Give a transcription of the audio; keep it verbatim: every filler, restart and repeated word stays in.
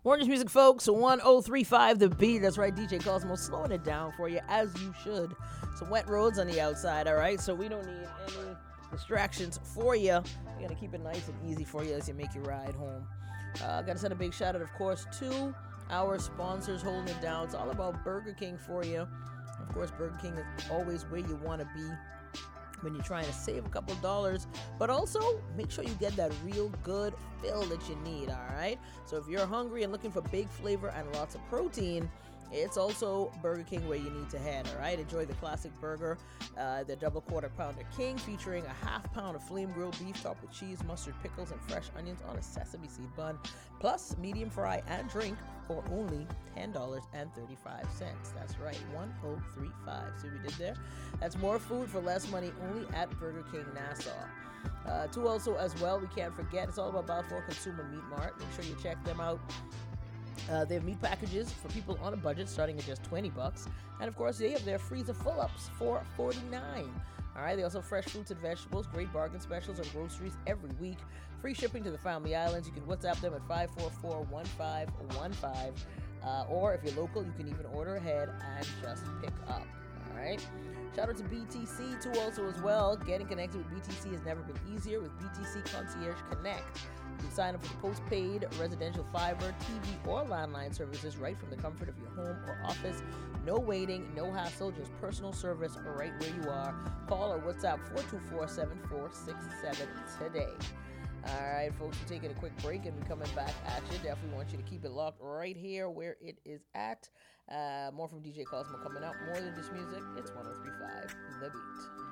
Orange Music, folks. one oh three point five The Beat. That's right, D J Cosmo slowing it down for you, as you should. Some wet roads on the outside, all right? So we don't need any distractions for you. We're going to keep it nice and easy for you as you make your ride home. Uh, got to send a big shout out, of course, to our sponsors holding it down. It's all about Burger King for you. Of course, Burger King is always where you want to be when you're trying to save a couple dollars, but also make sure you get that real good fill that you need, all right? So if you're hungry and looking for big flavor and lots of protein, it's also Burger King where you need to head, all right? Enjoy the classic burger, uh, the double quarter pounder king, featuring a half pound of flame grilled beef topped with cheese, mustard, pickles, and fresh onions on a sesame seed bun, plus medium fry and drink for only ten dollars and thirty-five cents. That's right, one oh three point five. See what we did there? That's more food for less money only at Burger King Nassau. Uh, two also as well, we can't forget, it's all about Balfour Consumer Meat Mart. Make sure you check them out. Uh, they have meat packages for people on a budget starting at just twenty bucks. And of course, they have their freezer full-ups for forty-nine. All right, they also have fresh fruits and vegetables, great bargain specials on groceries every week. Free shipping to the Family Islands. You can WhatsApp them at five four four, one five one five. Uh, or if you're local, you can even order ahead and just pick up. All right. Shout out to B T C too also as well. Getting connected with B T C has never been easier with B T C Concierge Connect. You can sign up for the postpaid, residential fiber, T V, or landline services right from the comfort of your home or office. No waiting, no hassle, just personal service right where you are. Call or WhatsApp four two four, seven four six seven today. All right, folks, we're taking a quick break and we're coming back at you. Definitely want you to keep it locked right here where it is at. Uh, more from D J Cosmo coming up. More than just music, it's one oh three point five The Beat.